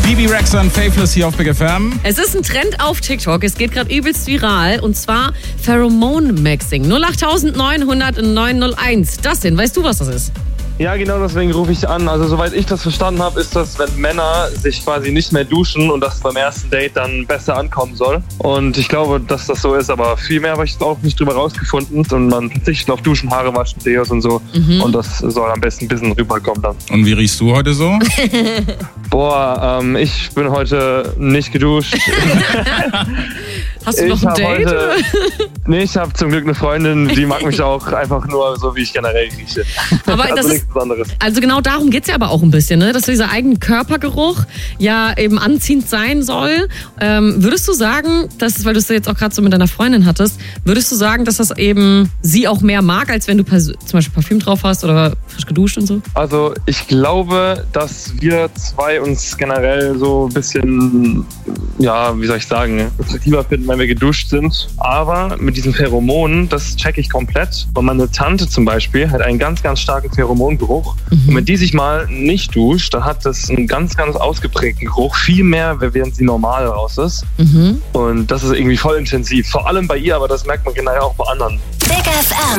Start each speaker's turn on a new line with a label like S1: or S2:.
S1: Bibi Rexa und Faithless hier auf Big FM.
S2: Es ist ein Trend auf TikTok. Es geht gerade übelst viral. Und zwar Pheromone-Maxing. 08900 901. Das denn, weißt du, was das ist?
S3: Ja, genau deswegen rufe ich an. Also soweit ich das verstanden habe, ist das, wenn Männer sich quasi nicht mehr duschen und das beim ersten Date dann besser ankommen soll. Und ich glaube, dass das so ist, aber viel mehr habe ich auch nicht drüber rausgefunden. Und man verzichtet auf Duschen, Haare waschen, Deos und so. Und das soll am besten ein bisschen rüberkommen dann.
S1: Und wie riechst du heute so?
S3: Boah, ich bin heute nicht geduscht.
S2: Hast du noch ein Date?
S3: Nee, ich habe zum Glück eine Freundin, die mag mich auch einfach nur so, wie ich generell rieche.
S2: Aber
S3: also
S2: das
S3: nichts Besonderes.
S2: Also genau darum geht's ja aber auch ein bisschen, ne? Dass dieser eigene Körpergeruch ja eben anziehend sein soll. Würdest du sagen, dass, weil du es jetzt auch gerade so mit deiner Freundin hattest, würdest du sagen, dass das eben sie auch mehr mag, als wenn du zum Beispiel Parfüm drauf hast oder frisch geduscht und so?
S3: Also ich glaube, dass wir zwei uns generell so ein bisschen, ja, wie soll ich sagen, attraktiver finden, wenn wir geduscht sind. Aber mit diesen Pheromonen, das checke ich komplett. Und meine Tante zum Beispiel hat einen ganz, ganz starken Pheromongeruch. Und wenn die sich mal nicht duscht, dann hat das einen ganz, ganz ausgeprägten Geruch. Viel mehr, während sie normal raus ist. Und das ist irgendwie voll intensiv. Vor allem bei ihr, aber das merkt man generell auch bei anderen.
S4: Big FM.